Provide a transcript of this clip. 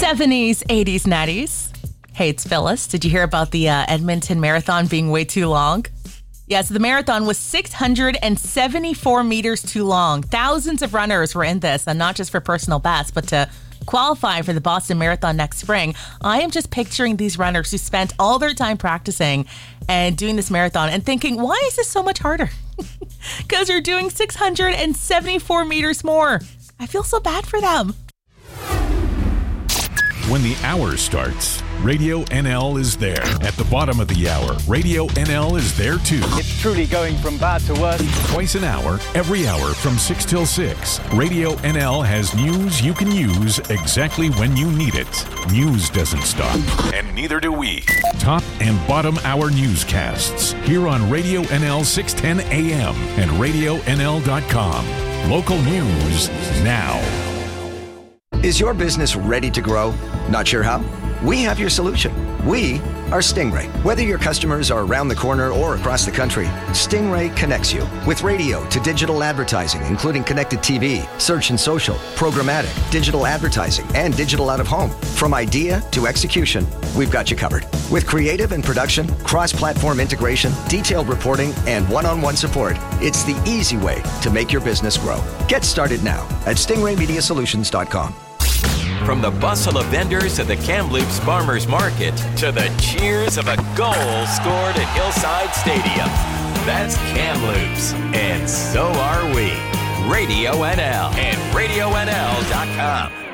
70s, 80s, 90s. Hey, it's Phyllis. Did you hear about the Edmonton Marathon being way too long? Yeah, so the marathon was 674 meters too long. Thousands of runners were in this, and not just for personal best, but to qualify for the Boston Marathon next spring. I am just picturing these runners who spent all their time practicing and doing this marathon and thinking, why is this so much harder? Because you're doing 674 meters more. I feel so bad for them. When the hour starts, Radio NL is there. At the bottom of the hour, Radio NL is there too. It's truly going from bad to worse. Twice an hour, every hour from 6 till 6. Radio NL has news you can use exactly when you need it. News doesn't stop, and neither do we. Top and bottom hour newscasts here on Radio NL 610 AM and RadioNL.com. Local news now. Is your business ready to grow? Not sure how? We have your solution. We are Stingray. Whether your customers are around the corner or across the country, Stingray connects you with radio to digital advertising, including connected TV, search and social, programmatic, digital advertising, and digital out of home. From idea to execution, we've got you covered. With creative and production, cross-platform integration, detailed reporting, and one-on-one support, it's the easy way to make your business grow. Get started now at stingraymediasolutions.com. From the bustle of vendors at the Kamloops Farmers Market to the cheers of a goal scored at Hillside Stadium. That's Kamloops, and so are we. Radio NL and RadioNL.com.